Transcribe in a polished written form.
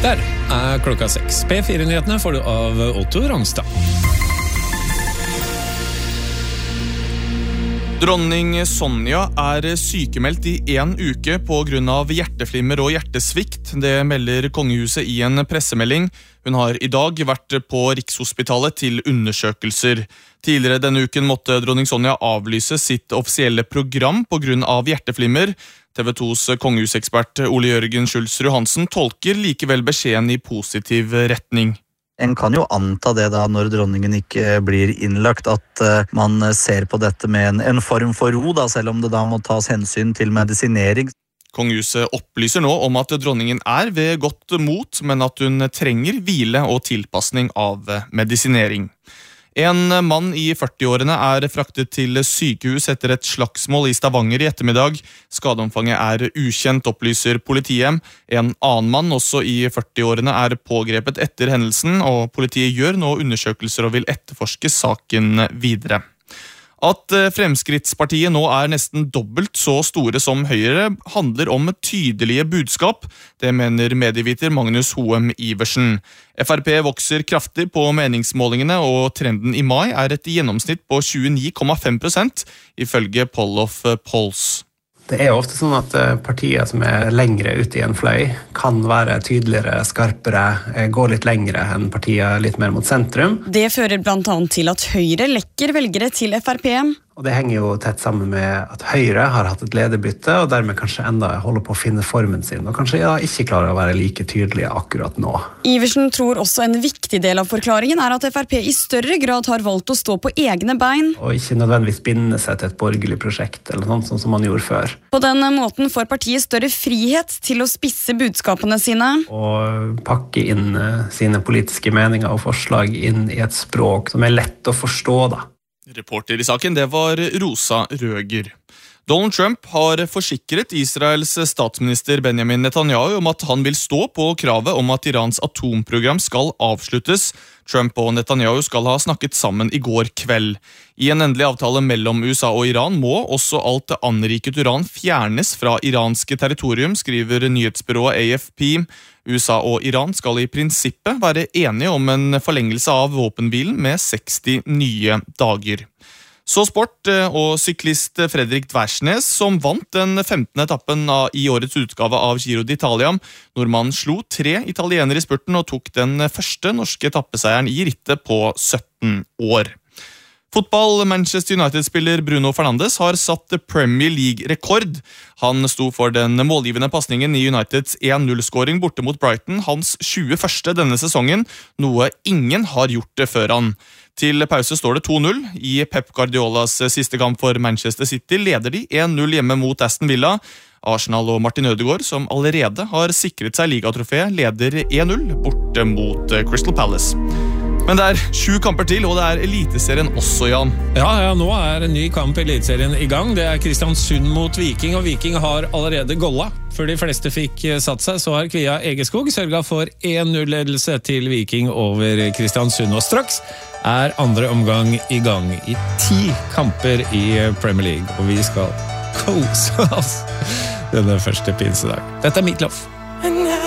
Der klokka 6. P4-nyhetene får du av Otto Rangstad. Dronning Sonja sykemeldt i 1 uke på grunn av hjerteflimmer og hjertesvikt. Det melder kongehuset i en pressemelding. Hun har i dag vært på Rikshospitalet til undersøkelser. Tidligere denne uken måtte dronning Sonja avlyse sitt offisielle program på grunn av hjerteflimmer. TV 2s kongehusekspert Ole Jørgen Schultzrud Hansen tolker likevel beskjeden i positiv retning. En kan jo anta det da når dronningen ikke blir innlagt, at man ser på dette med en form for ro, da, selv om det da må tas hensyn til medisinering. Kongehuset opplyser nå om at dronningen ved godt mot, men at hun trenger hvile og tilpasning av medisinering. En mann i 40-årene fraktet til sykehus etter et slagsmål i Stavanger i ettermiddag. Skadeomfanget ukjent, opplyser politiet. En annen mann, også i 40-årene, pågrepet etter hendelsen, og politiet gjør nå undersøkelser og vil etterforske saken videre. At Fremskrittspartiet nå nesten dobbelt så store som Høyre handler om tydelige budskap. Det mener medieviter Magnus Hoem Iversen. FrP vokser kraftig på meningsmålingene, og trenden i mai et gjennomsnitt på 29,5%, ifølge Poll of Polls. Det jo ofte sånn at partier som lengre ute i en fløy kan være tydeligere, skarpere, gå litt lengre enn partier litt mer mot sentrum. Det fører blant annet til at Høyre lekker velgere til FrP. Og det henger jo tett sammen med at Høyre har hatt et lederbytte, og dermed kanskje enda holder på å finne formen sin, og kanskje ikke klarer å være like tydelige akkurat nå. Iversen tror også en viktig del av forklaringen at FrP i større grad har valgt å stå på egne bein. Og ikke nødvendigvis binde seg til et borgerlig prosjekt, eller sånn som man gjorde før. På den måten får partiet større frihet til å spisse budskapene sine. Og pakke inn sine politiske meninger og forslag inn i et språk som lett å forstå, da. Reporter i saken, det var Rosa Røger. Donald Trump har forsikret Israels statsminister Benjamin Netanyahu om at han vil stå på kravet om at Irans atomprogram skal avsluttes. Trump og Netanyahu skal ha snakket sammen i går kveld. I en endelig avtale mellom USA og Iran må også alt anriket uran fjernes fra iranske territorium, skriver nyhetsbyrået AFP. USA og Iran skal i prinsippet være enige om en forlengelse av våpenhvilen med 60 nye dager. Så sport og syklist Fredrik Tversnes, som vant den 15. etappen i årets utgave av Giro d'Italia. Nordmannen slo 3 italienere i spurten og tok den første norske etappeseieren i rittet på 17 år. Fotball, Manchester United-spiller Bruno Fernandes har satt Premier League-rekord. Han sto for den målgivende passningen i Uniteds 1-0-skåring borte mot Brighton, hans 21. denne sesongen, noe ingen har gjort før han. Til pause står det 2-0. I Pep Guardiolas siste kamp for Manchester City leder de 1-0 hjemme mot Aston Villa. Arsenal og Martin Ødegaard, som allerede har sikret seg ligatrofé, leder 1-0 borte mot Crystal Palace. Men det 7 kamper til, og det Eliteserien også, Jan. Ja, nå en ny kamp i Eliteserien i gang. Det Kristiansund mot Viking, og Viking har allerede golla. Før de fleste fikk satt seg, så har Kvia Egeskog sørget for 1-0-ledelse til Viking over Kristiansund. Og straks andre omgang i gang i 10 kamper i Premier League, og vi skal kose oss denne første pinsedag. Dette Meatloaf.